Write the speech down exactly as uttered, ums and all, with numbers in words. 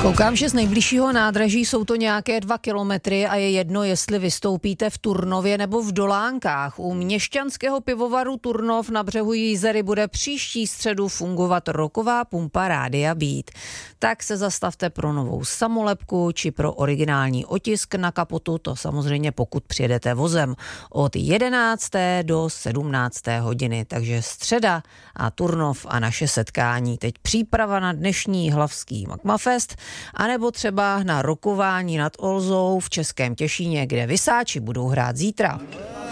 Koukám, že z nejbližšího nádraží jsou to nějaké dva kilometry a je jedno, jestli vystoupíte v Turnově nebo v Dolánkách. U měšťanského pivovaru Turnov na břehu Jízery bude příští středu fungovat roková pumpa Rádia Beat. Tak se zastavte pro novou samolepku či pro originální otisk na kapotu, to samozřejmě pokud přijedete vozem, od jedenácté do sedmnácté hodiny. Takže středa a Turnov a naše setkání. Teď příprava na dnešní hlavský Magmafest, anebo třeba na rokování nad Olzou v Českém Těšíně, kde Vysáči budou hrát zítra.